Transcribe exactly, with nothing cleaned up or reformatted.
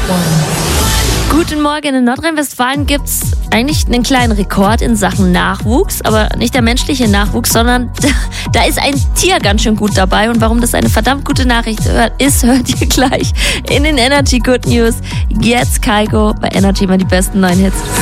Guten Morgen, in Nordrhein-Westfalen gibt es eigentlich einen kleinen Rekord in Sachen Nachwuchs, aber nicht der menschliche Nachwuchs, sondern da ist ein Tier ganz schön gut dabei und warum das eine verdammt gute Nachricht ist, hört ihr gleich in den Energy Good News. Jetzt Kygo bei Energy, mal die besten neuen Hits.